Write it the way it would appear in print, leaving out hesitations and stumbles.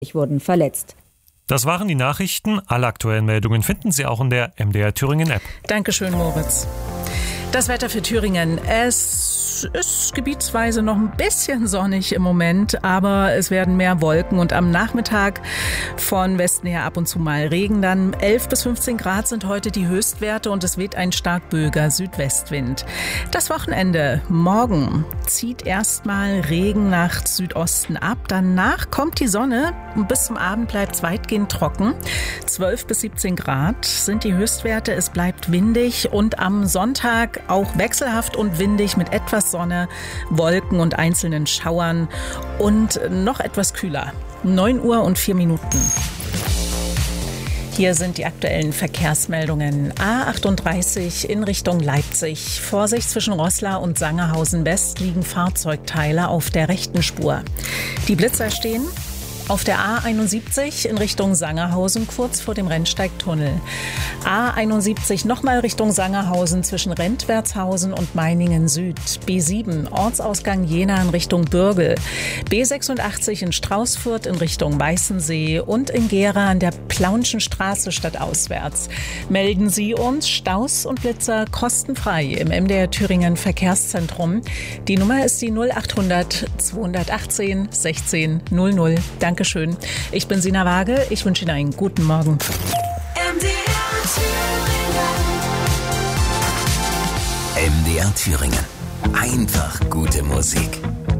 wurden verletzt. Das waren die Nachrichten. Alle aktuellen Meldungen finden Sie auch in der MDR Thüringen App. Dankeschön, Moritz. Das Wetter für Thüringen. Es ist gebietsweise noch ein bisschen sonnig im Moment, aber es werden mehr Wolken und am Nachmittag von Westen her ab und zu mal Regen. Dann 11 bis 15 Grad sind heute die Höchstwerte und es weht ein stark böiger Südwestwind. Das Wochenende morgen zieht erstmal Regen nach Südosten ab. Danach kommt die Sonne und bis zum Abend bleibt es weitgehend trocken. 12 bis 17 Grad sind die Höchstwerte. Es bleibt windig und am Sonntag auch wechselhaft und windig mit etwas Sonne, Wolken und einzelnen Schauern und noch etwas kühler. 9 Uhr und 4 Minuten. Hier sind die aktuellen Verkehrsmeldungen. A38 in Richtung Leipzig. Vorsicht, zwischen Roßla und Sangerhausen West liegen Fahrzeugteile auf der rechten Spur. Die Blitzer stehen auf der A71 in Richtung Sangerhausen, kurz vor dem Rennsteigtunnel. A71 nochmal Richtung Sangerhausen zwischen Rentwertshausen und Meiningen Süd. B7 Ortsausgang Jena in Richtung Bürgel. B86 in Straußfurt in Richtung Weißensee und in Gera an der Plaunschen Straße stadtauswärts. Melden Sie uns Staus und Blitzer kostenfrei im MDR Thüringen Verkehrszentrum. Die Nummer ist die 0800 218 16 00. Dankeschön. Ich bin Sina Waage. Ich wünsche Ihnen einen guten Morgen. MDR Thüringen. Einfach gute Musik.